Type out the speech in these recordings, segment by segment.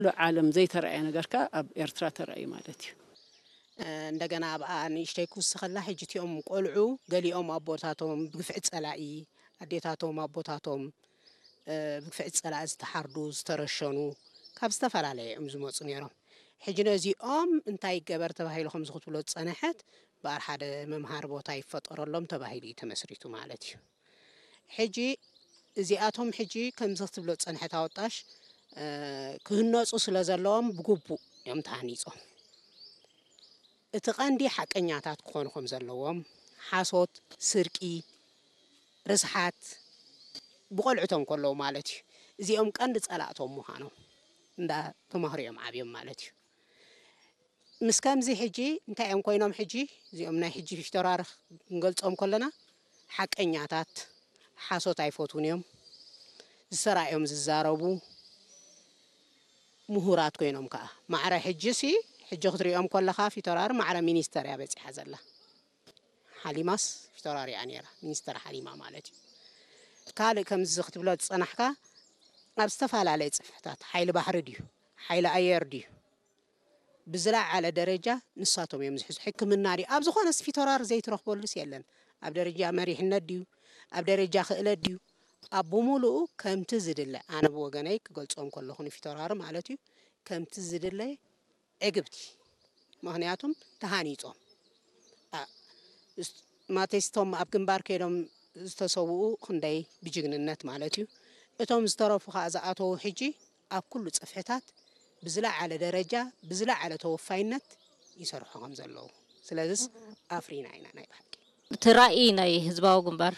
ዓለም ዘይተረአየ ነገርካ ኣብ ኤርትራ ተረአዩ ማለት እዩ እንደገና ኣብኣ ንእሽተይ ክውስኸላ ሕጂ እቲኦም ቆልዑ ገሊኦም ኣቦታቶም ብግፍዒ ጸላኢ ኣዴታቶም ኣቦታቶም ብግፍዒ ጸላኢ ዝተሓርዱ ዝተረሸኑ ካብ ዝተፈላለየ እዮም ዝመፁ ነይሮም ሕጂ ነዚኦም እንታይ ገበር ተባሂሉ ከም ዝኽትብሎ ፀንሐት በኣር ሓደ መምሃር ቦታ ይፈጠረሎም ተባሂሉ ተመስሪቱ ማለት እዩ ሕጂ እዚኣቶም ሕጂ ከም ዝኽትብሎ ፀንሐት ኣወጣሽ ክህነፁ ስለ ዘለዎም ብግቡእ እዮም ተሃኒፆም እቲ ቀንዲ ሓቀኛታት ክኾኑ ከም ዘለዎም ሓሶት ስርቂ ርስሓት ብቆልዑቶም ከለዉ ማለት እዩ እዚኦም ቀንዲ ጸላእቶም ምዃኖም እንዳ ተማህሪኦም ዓብዮም ማለት እዩ ምስ ከምዚ ሕጂ እንታይ እዮም ኮይኖም ሕጂ እዚኦም ናይ ሕጂ ፊሽተራር ክንገልጾም ከለና ሓቀኛታት ሓሶት ኣይፈትውን እዮም ዝሰራዮም ዝዛረቡ ምሁራት ኮይኖም ከዓ ማዕረ ሕጂሲ ሕጂ ክትሪኦም ከለኻ ፊተራር ማዕረ ሚኒስተር እያ በፂሓ ዘላ ሓሊማስ ፊተራር እያ ነይራ ሚኒስተር ሓሊማ ማለት እዩ ካልእ ከምዚ ክትብሎ ዝፀናሕካ ኣብ ዝተፈላለየ ፅፍሕታት ሓይሊ ባሕሪ ድዩ ሓይሊ ኣየር ድዩ ብዝለዓለ ደረጃ ንሳቶም እዮም ዝሕዙ ሕክምና ድዩ ኣብ ዝኾነስ ፊተራር ዘይትረኽበሉስ የለን ኣብ ደረጃ መሪሕነት ድዩ ኣብ ደረጃ ክእለት ድዩ ኣብ ብምሉኡ ከምቲ ዝድለ ኣነ ብወገነይ ክገልጾም ከለኹ ንፊተራር ማለት እዩ ከምቲ ዝድለ ዕግብቲ ምክንያቱም ተሃኒፆም ማቴስቶም ኣብ ግንባር ከይዶም ዝተሰውኡ ክንደይ ብጅግንነት ማለት እዩ እቶም ዝተረፉ ከዓ ዝኣተዉ ሕጂ ኣብ ኩሉ ፅፍሕታት ብዝለዓለ ደረጃ ብዝለዓለ ተወፋይነት ይሰርሑ ከም ዘለዉ ስለዚስ ኣፍሪና ኢና ናይ ባሕቂ ትራእይ ናይ ህዝባዊ ግንባር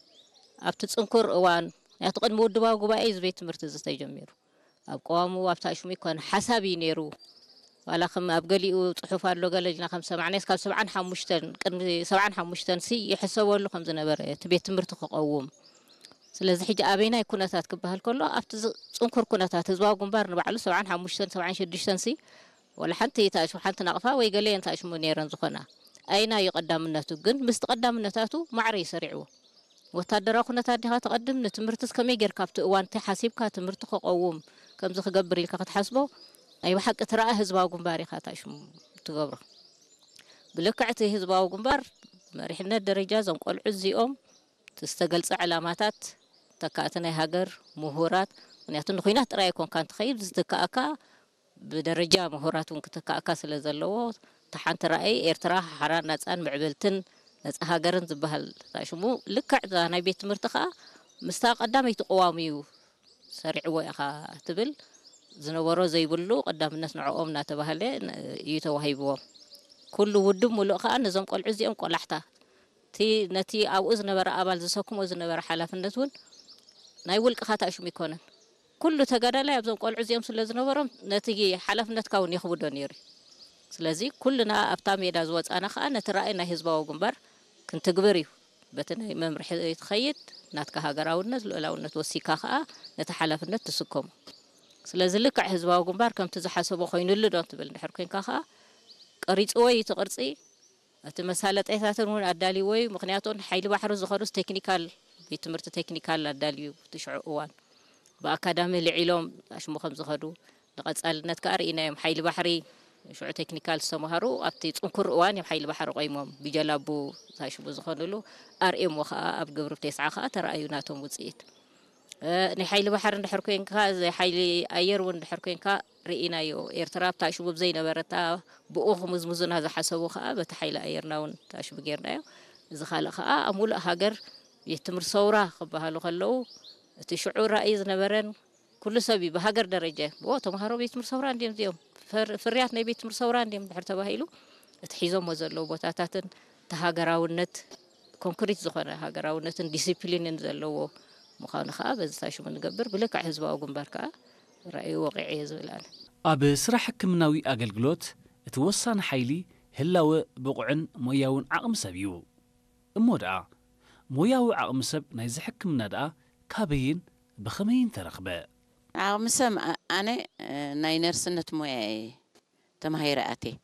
ኣብቲ ፅንኩር እዋን ያቲ ቅድሚ ውድባዊ ጉባኤ ቤት ትምህርቲ ዝተጀሚሩ ኣብ ቀዋሙ ኣብ ታሽሙ ይኮነ ሓሳብ እዩ ነይሩ ዋላ ከም ኣብ ገሊኡ ፅሑፍ ኣሎ ገለጅና ከም 80 ካብ 75 ቅድሚ 75 ሲ ይሕሰበሉ ከም ዝነበረ እቲ ቤት ትምህርቲ ክቀውም ስለዚ ሕጂ ኣበይናይ ኩነታት ክበሃል ከሎ ኣብቲ ፅንኩር ኩነታት ህዝባዊ ግንባር ንባዕሉ 75 76 ሲ ወላ ሓንቲ ታሽሙ ሓንቲ ናቕፋ ወይ ገለየን ታሽሙ ነይረን ዝኾና ኣይና ይቀዳምነቱ ግን ምስ ተቀዳምነታቱ ማዕረ ይሰሪዕዎ ወታደራዊ ኩነታት ዲኻ ተቀድም ንትምህርትስ ከመይ ጌርካ ኣብቲ እዋን ሓሲብካ ትምህርቲ ክቀውም ከምዚ ክገብር ኢልካ ክትሓስቦ أي بحق ترى هزباو جنباري خاتاش تجبره بلكعت هزباو جنبار مريحنا الدرجة زم قل عزيهم تستقل علامات تكاتنا هجر مهورات ونياتن خوينات رأيكم كانت خيب زتكاكا بدرجة مهورات ونكتكاكا سلزلوا تحنت رأي ارتراح حران نتسان معبلتن نتس هجرن زبهل تاشمو لكعت أنا بيت مرتخا مستاق قدامي تقواميو سريع أخا تبل زنورو زي بلو قدام الناس نعوم ناتبهله يتوهيبوا كل ودم ولقى نظام قل عزيهم قل حتى تي نتي أو إذن برا أبال زسكم إذن برا حلف النتون نايول كخاطأ شو ميكونه كل تجارة لا يبزم قل عزيهم سلزنا برا نتيجي حلف نتكون يخبو دنيري سلزي كلنا أبتامي دازوات أنا خأنا ترى هزبا وجنبر كنت جبري بتنا إمام رح يتخيط نتكها جراونا لو نتوسيكها خا نتحلف النت تسكم ስለዚ ልክዕ ህዝባዊ ግንባር ከም ተዝሓሰቦ ኮይኑሉ ዶ ትብል ንሕርኩን ካኻ ቀሪጽ ወይ ተቀርጺ እቲ መሳለጠይታትን እውን ኣዳሊ ወይ ምክንያቱን ሓይሊ ባሕሪ ዝኸሩስ ቴክኒካል ቤትምህርቲ ቴክኒካል ኣዳልዩ ትሽዑ እዋን በአካዳሚ ልዒሎም ኣሽሙ ከም ዝኸዱ ንቐጻልነት ከርእይናዮም ሓይሊ ባሕሪ ሽዑ ቴክኒካል ዝተምሃሩ ኣብቲ ፅንኩር እዋን እዮም ሓይሊ ባሕሪ ቆይሞም ብጀላቡ ታሽሙ ዝኾኑሉ ኣርኤም ወኸኣ ኣብ ግብሪ ተስዓ ኸኣ ተረኣዩ ናቶም ውፅኢት ني حيل بحر ندحر كوينكا زي حيل أير وندحر كوينكا رئينايو إرتراب تاشو بزينة برتا بأوخ مزمزون هذا حسبو خا بتحيل أيرنا ونتاشو بجيرنايو إذا خالق خا أمول هاجر يتمر صورة خبها له خلو تشعور رئيس نبرن كل سبي بهاجر درجة بو تمهرو بيتمر صورة عندهم ديوم فريات نبي بيتمر صورة عندهم دحر تباهيلو تحيزهم وزلوا بتاتاتن تهاجراونت كونكريت زخنا هاجراونت ديسيبلين نزلوا مخانخ بس تاشو بنقبر بلك حزب أو جنباركا رأي واقعي زبلان أب سرح حكمناوي أجلجلوت توصان حيلي هلاو بقعن مياون عقم سبيو المودع مياو عقم سب نايز حكمنا دا كابين بخمين ترقبة عقم سم أنا ناينر سنة موياي تمهيراتي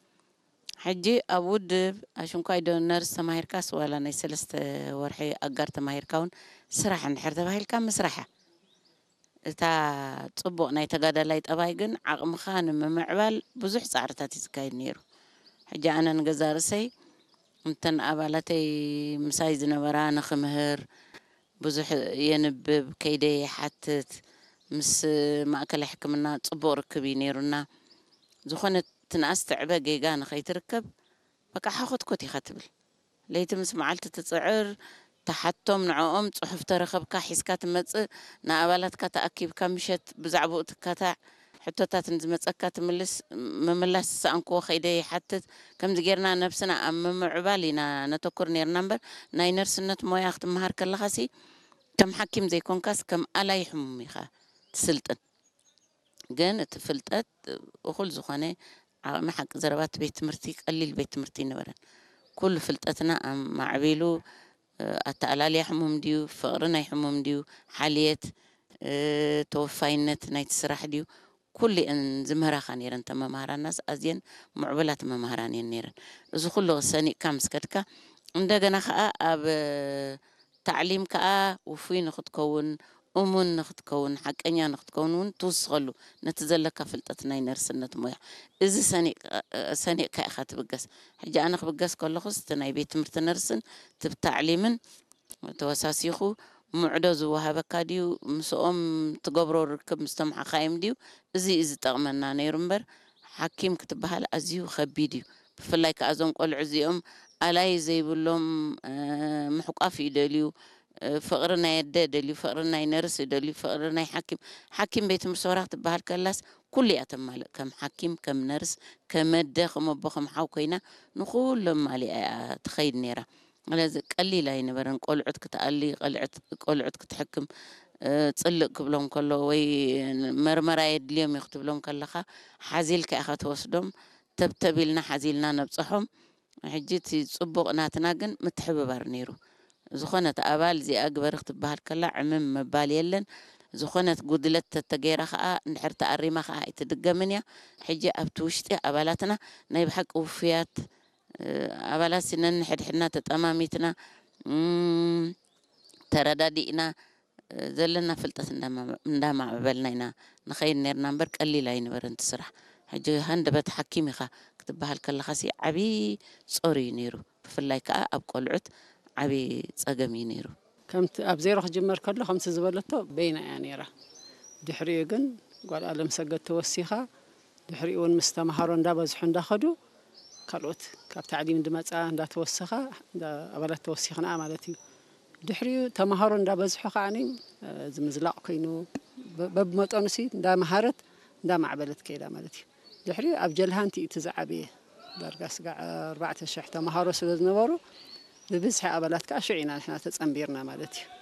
حجي أود عشان كايدو نرس تمهير كاس ولا نيسلست ورحي أجر تمهير كون سرحة نحر تبهيل كام مسرحة እታ ጽቡቕ ናይ ተጋዳላይ ጠባይ ግን ዓቕምኻ ንምምዕባል ብዙሕ ጻዕርታት ይዝካየድ ነይሩ ሕጂ ኣነ ንገዛ ርእሰይ እንተን ኣባላተይ ምሳይ ዝነበራ ንኽምህር ብዙሕ የንብብ ከይደይ ይሓትት ምስ ማእከላይ ሕክምና ጽቡቕ ርክብ እዩ ነይሩና ዝኾነ ትንኣስ ትዕበ ጌጋ ንኸይትርከብ በቃ ሓኾትኮት ኢኻ ትብል ለይቲ ምስ መዓልቲ ትጽዕር ተሓቶም ንዕኦም ጽሑፍ ተረኸብካ ሒዝካ ትመጽእ ንኣባላትካ ተኣኪብካ ምሸት ብዛዕባኡ ትካታዕ ሕቶታት ንዝመጸካ ምምላስ ዝሰኣንክዎ ኸይደ ይሓትት ከምዚ ጌርና ነብስና ኣብ ምምዕባል ኢና ነተኩር ነርና እምበር ናይ ነርስነት ሞያ ክትመሃር ከለኻሲ ከም ሓኪም ዘይኮንካስ ከም ኣላይ ሕሙም ኢኻ ትስልጥን ግን እቲ ፍልጠት እኹል ዝኾነ ዓቕሚ ሓቂ ዘረባት ቤት ትምህርቲ ቀሊል ቤት ትምህርቲ ይነበረን ኩሉ ፍልጠትና ማዕቢሉ ኣተኣላልያ ሕሙም ድዩ ፍቕሪ ናይ ሕሙም ድዩ ሓልየት ተወፋይነት ናይቲ ስራሕ ድዩ ኩሉ ዝምህራኻ ነይረን ተመምሃራናስ ኣዝየን ምዕቡላት መምሃራን እየን ነይረን እዚ ኩሉ ሰኒቕካ ምስከድካ እንደገና ከዓ ኣብ ታዕሊም ከዓ ውፉይ ንኽትከውን እሙን ንኽትከውን ሓቀኛ ንኽትከውን እውን ትውስኸሉ ነቲ ዘለካ ፍልጠት ናይ ነርስነት ሞያ እዚ ሰኒቕካ ኢኻ ትብገስ ሕጂ ኣነ ክብገስ ከለኹስ እቲ ናይ ቤት ትምህርቲ ነርስን እቲ ብታዕሊምን ተወሳሲኹ ሙዕዶ ዝወሃበካ ድዩ ምስኦም ትገብሮ ርክብ ምስቶም ሓኻይም ድዩ እዚ ዝጠቕመና ነይሩ እምበር ሓኪም ክትበሃል ኣዝዩ ከቢድ እዩ ብፍላይ ከዓ እዞም ቆልዑ እዚኦም ኣላይ ዘይብሎም ምሕቋፍ ይደልዩ ፍቕሪ ናይ ኣደ ደልዩ ፍቕሪ ናይ ነርስ ደልዩ ፍቕሪ ናይ ሓኪም ቤት ትምህርቲ ወራ ክትበሃል ከላስ ኩሉ እያ ተማልእ ከም ሓኪም ከም ነርስ ከም ኣደ ከም ኣቦ ከም ሓው ኮይና ንኹሎም ማሊኣ ትኸይድ ነይራ ስለዚ ቀሊል ኣይነበረን ቆልዑት ክትኣሊ ቆልዑት ክትሕክም ጽልቕ ክብሎም ከሎ ወይ መርመራ የድልዮም ይኽትብሎም ከለኻ ሓዚልካ ኢኻ ትወስዶም ተብተቢልና ሓዚልና ነብፅሖም ሕጂ እቲ ጽቡቕ ናትና ግን ምትሕብባር ነይሩ ዝኾነት ኣባል እዚኣ ግበሪ ክትበሃል ከላ ዕምም መባል የለን ዝኾነት ጉድለት ተተገይራ ከዓ እንድሕር ተኣሪማ ከዓ ኣይትድገምን እያ ሕጂ ኣብቲ ውሽጢ ኣባላትና ናይ ብሓቂ ውፍያት ኣባላት ነንሕድሕድና ተጠማሚትና ተረዳዲእና ዘለና ፍልጠት እንዳማዕበልና ኢና ንኸይድ ነርና እምበር ቀሊል ኣይነበረን እቲ ስራሕ ሕጂ ሃንደበት ሓኪም ኢኻ ክትበሃል ከለኻሲ ዓብዪ ጾር እዩ ነይሩ ብፍላይ ከዓ ኣብ ቆልዑት ዓብዪ ፀገም እዩ ነይሩ ከምቲ ኣብ ዜሮ ክጅመር ከሎ ከምቲ ዝበለቶ በይና እያ ነይራ ድሕሪኡ ግን ጓል ኣለም ሰገድ ተወሲኻ ድሕሪኡ እውን ምስ ተምሃሮ እንዳበዝሑ እንዳኸዱ ካልኦት ካብ ታዕሊም እንድመፃ እንዳተወሰኻ ኣባላት ተወሲኽና ማለት እዩ ድሕሪኡ ተምሃሮ እንዳበዝሑ ከዓኒ ዝምዝላቕ ኮይኑ በብመጠኑሲ እንዳመሃረት እንዳማዕበለት ከይዳ ማለት እዩ ድሕሪኡ ኣብ ጀልሃንቲ እቲ ዝዓበየ ዳርጋ ስጋዕ 4,000 ተምሃሮ ስለ ዝነበሩ ብብዝሒ ኣባላት ከዓ ሽዒና ንሕና ተፀንቢርና ማለት እዩ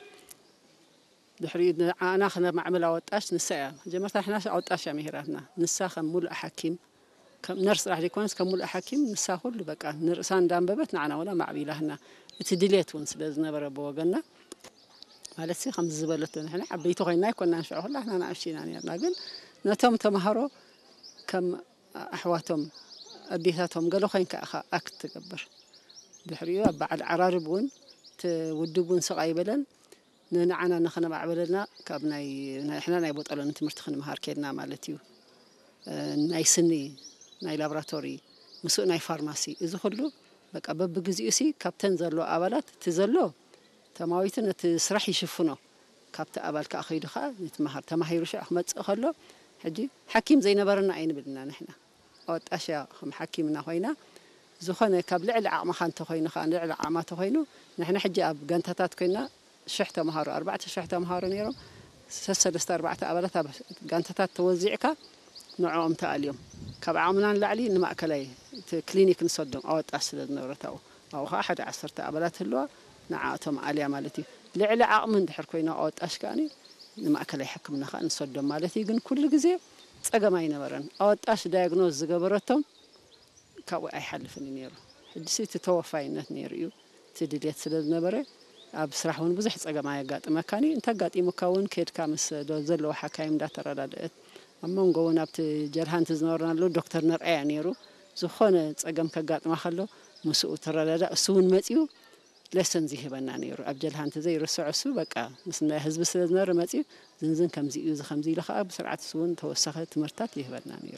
ድሕሪኡ ኣና ክነማዕብል ኣወጣሽ ንሳ እያ መጀመርታ ንሕና ኣወጣሽ እያ ምሂራትና ንሳ ከም ሙሉእ ሓኪም ከም ነርስ ጥራሕ ዘይኮነስ ከም ሙሉእ ሓኪም ንሳ ኩሉ በቃ ንርእሳ እንዳንበበት ንዓና ወላ ማዕቢላህና እቲ ድሌት እውን ስለ ዝነበረ ብወገና ማለት ሲ ከምዚ ዝበለቶ ንሕና ዓበይቲ ኮይና ይኮንና ንሽዑ ኩላ ንሕና ንኣሽቲና ነርና ግን ነቶም ተምሃሮ ከም ኣሕዋቶም ኣዴታቶም ገለ ኮይንካ ኢኻ ኣክት ትገብር ድሕሪኡ ኣብ በዓል ዓራርብ እውን ትውድብ እውን ስቓ ይበለን ንዓና ንኽነማዕበለና ካብ ንሕና ናይ ቦጠሎን ትምህርቲ ክንምሃር ከድና ማለት እዩ ናይ ስኒ ናይ ላብራቶሪ ምስኡ ናይ ፋርማሲ እዚ ኩሉ በቃ በብግዚኡ ሲ ካብተን ዘሎ ኣባላት እቲ ዘሎ ተማዊትን እቲ ስራሕ ይሽፍኖ ካብቲ ኣባል ከዓ ኸይዱ ከዓ ንትምሃር ተማሂሩ ሸዕ ክመፅእ ከሎ ሕጂ ሓኪም ዘይነበረና ኣይንብልና ንሕና ኣወጣሽ ከም ሓኪምና ኮይና ዝኾነ ካብ ልዕሊ ዓቕምኻ እንተኾይኑ ከዓ ልዕሊ ዓቕማ እንተኾይኑ ንሕና ሕጂ ኣብ ጋንታታት ኮይና 1,000 ተምሃሮ 4,000 ተምሃሮ ነይሮም 3-4 ኣባላት ኣብ ጋንታታት ተወዚዕካ ንዕኦም ተኣልዮም ካብ ዓቕምና ንላዕሊ ንማእከላይ ክሊኒክ ንሰዶም ኣወጣሽ ስለ ዝነበረታው ኣብኡ ከዓ 10 ኣባላት ህልዋ ንዓእቶም ኣልያ ማለት እዩ ልዕሊ ዓቕሚ እንድሕር ኮይና ኣወጣሽ ከዓኒ ንማእከላይ ሕክምና ከዓ ንሰዶም ማለት እዩ ግን ኩሉ ግዜ ፀገም ኣይነበረን ኣወጣሽ ዳያግኖዝ ዝገበረቶም ካብኡ ኣይሓልፍን ነይሩ ሕጂ እቲ ተወፋይነት ነይሩ እዩ እቲ ድሌት ስለ ዝነበረ ኣብ ስራሕ እውን ብዙሕ ፀገም ኣየጋጥመካኒ እንተጋጢሙካ እውን ከድካ ምስ ዘለዎ ሓካይም እንዳተረዳድአት ኣብ መንጎ እውን ኣብቲ ጀልሃንቲ ዝነበርናሉ ዶክተር ነርኣያ ነይሩ ዝኾነ ፀገም ከጋጥማ ከሎ ምስኡ ተረዳዳ እሱ እውን መፂኡ لسن زيهبنا نيرو أبجل هانت زي رسع سو بقى مثل حزب سلازمر ماتي زنزن كمزي يوز خمزي لخا بسرعة سون توسخت مرتات يهبنا نيرو